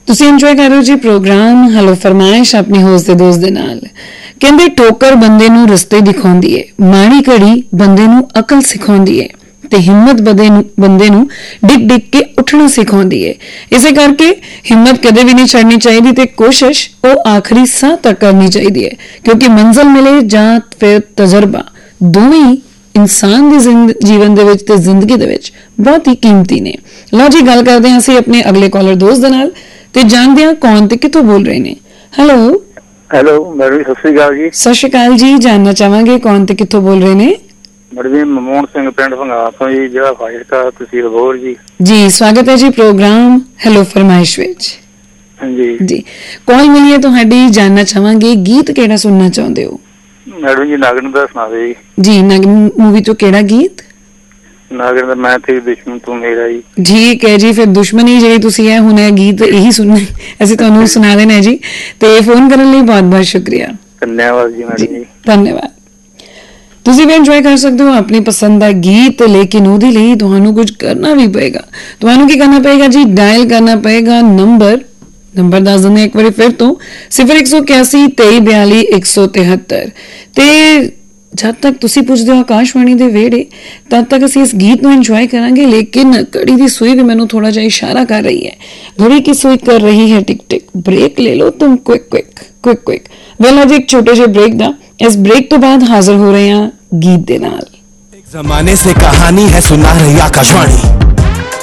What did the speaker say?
ਤੁਸੀਂ ਇੰਜੋਏ ਕਰ ਰਹੇ ਹੋ ਜੀ ਪ੍ਰੋਗਰਾਮ ਹੈਲੋ ਫਰਮਾਇਸ਼ ਆਪਣੀ ਹੋਸਟ ਦੇ ਦੋਸਤ ਦੇ ਨਾਲ। ਕਹਿੰਦੇ ਠੋਕਰ ਬੰਦੇ ਨੂੰ ਰਸਤੇ ਦਿਖਾਉਂਦੀ ਏ, ਮਾੜੀ ਘੜੀ ਬੰਦੇ ਨੂੰ ਅਕਲ ਸਿਖਾਉਂਦੀ ਏ ਤੇ ਹਿੰਮਤ ਬੰਦੇ ਨੂੰ ਡਿੱਗ ਡਿੱਗ ਕੇ ਉੱਠਣਾ ਸਿਖਾਉਂਦੀ ਏ। ਇਸੇ ਕਰਕੇ ਹਿੰਮਤ ਕਦੇ ਵੀ ਨਹੀਂ ਛੱਡਣੀ ਚਾਹੀਦੀ ਤੇ ਕੋਸ਼ਿਸ਼ ਉਹ ਆਖਰੀ ਸਾਹ ਤੱਕ ਕਰਨੀ ਚਾਹੀਦੀ ਹੈ, ਕਿਉਂਕਿ ਮੰਜ਼ਿਲ ਮਿਲੇ ਜਾਂ ਫਿਰ ਤਜਰਬਾ ਦੋਵੇਂ ਹੀ ਇਨਸਾਨ ਦੇ ਜੀਵਨ ਦੇ ਵਿੱਚ ਤੇ ਜ਼ਿੰਦਗੀ ਦੇ ਵਿੱਚ ਬਹੁਤ ਹੀ ਕੀਮਤੀ ਨੇ। ਲਓ ਜੀ, ਗੱਲ ਕਰਦੇ ਹਾਂ ਅਸੀਂ ਆਪਣੇ ਅਗਲੇ ਕਾਲਰ ਦੋਸਤ ਦੇ ਨਾਲ ਤੇ ਜਾਣਦੇ ਹਾਂ ਕੌਣ ਤੇ ਕਿੱਥੋਂ ਬੋਲ ਰਹੇ ਨੇ। ਹੈਲੋ ਮੈਡਮ, ਸਤਿ ਸ਼੍ਰੀ ਅਕਾਲ ਜੀ। ਸਤਿ ਸ਼੍ਰੀ ਅਕਾਲ ਜੀ, ਜਾਣਨਾ ਚਾਹਾਂਗੇ ਕੌਣ ਤੇ ਕਿੱਥੋਂ ਬੋਲ ਰਹੇ ਨੇ। ਮੈਡਮ ਮਨਮੋਹਨ ਸਿੰਘ, ਪਿੰਡ ਭੰਗਾਲ ਤੋਂ ਜੀ, ਜ਼ਿਲ੍ਹਾ ਫਾਜ਼ਿਲਕਾ, ਤਹਿਸੀਲ ਅਬੋਹਰ ਜੀ। ਜੀ ਸਵਾਗਤ ਹੈ ਜੀ ਪ੍ਰੋਗਰਾਮ ਹੈਲੋ ਫਰਮਾਇਸ਼ ਵਿੱਚ। ਹਾਂਜੀ ਜੀ, ਕਾਲ ਮਿਲੀ ਹੈ ਤੁਹਾਡੀ, ਜਾਣਨਾ ਚਾਹਾਂਗੇ ਗੀਤ ਕਿਹੜਾ ਸੁਣਨਾ ਚਾਹੁੰਦੇ ਹੋ। ਮੈਡਮ ਜੀ ਨਾਗਨ ਦਾ ਸੁਣਾ ਦਿਓ ਜੀ। ਜੀ, ਨਾਗਨ ਮੂਵੀ ਤੋਂ ਕਿਹੜਾ ਗੀਤ। ਨਾਗਨ ਦਾ ਮੈਂ ਤੇ ਦੁਸ਼ਮਣ ਤੂੰ ਮੇਰਾ ਜੀ। ਠੀਕ ਹੈ ਜੀ, ਫਿਰ ਦੁਸ਼ਮਣੀ ਜਿਹੜੀ ਤੁਸੀਂ ਹੈ ਹੁਣ ਇਹ ਗੀਤ ਇਹੀ ਸੁਣਨਾ ਅਸੀਂ ਤੁਹਾਨੂੰ ਸੁਣਾ ਦੇਣਾ ਜੀ। ਤੇ ਫੋਨ ਕਰਨ ਲਈ ਬਹੁਤ ਬਹੁਤ ਸ਼ੁਕਰੀਆ। ਧੰਨਵਾਦ ਜੀ ਮੈਡਮ ਜੀ। ਧੰਨਵਾਦ। ਤੁਸੀਂ ਵੀ ਇੰਜੋਏ ਕਰ ਸਕਦੇ ਹੋ ਆਪਣੀ ਪਸੰਦ ਦਾ ਗੀਤ, ਲੇਕਿਨ ਉਹਦੇ ਲਈ ਤੁਹਾਨੂੰ ਕੁਝ ਕਰਨਾ ਵੀ ਪਏਗਾ। ਤੁਹਾਨੂੰ ਕੀ ਕਰਨਾ ਪਏਗਾ ਜੀ, ਡਾਇਲ ਕਰਨਾ ਪਏਗਾ ਨੰਬਰ ਦੱਸ ਦਿੰਦੇ ਇੱਕ ਵਾਰੀ ਫਿਰ ਤੋਂ 0181 2342 173। ਤੇ ਜਦ ਤੱਕ ਤੁਸੀਂ ਪੁੱਛਦੇ ਹੋ ਆਕਾਸ਼ਵਾਣੀ ਦੇ ਵਿਹੜੇ, ਤਦ ਤੱਕ ਅਸੀਂ ਇਸ ਗੀਤ ਨੂੰ ਇੰਜੋਏ ਕਰਾਂਗੇ। ਲੇਕਿਨ ਘੜੀ ਦੀ ਸੂਈ ਵੀ ਮੈਨੂੰ ਥੋੜਾ ਜਿਹਾ ਇਸ਼ਾਰਾ ਕਰ ਰਹੀ ਹੈ, ਘੜੀ की सुई कर रही है टिक टिक, ब्रेक ले लो तुम क्विक। वेल अज एक छोटे ਜਿਹੇ ब्रेक ਦਾ, इस ब्रेक तो बाद हाजिर हो रहे हैं गीत ਦੇ ਨਾਲ। एक जमाने से कहानी है सुना रही आकाशवाणी।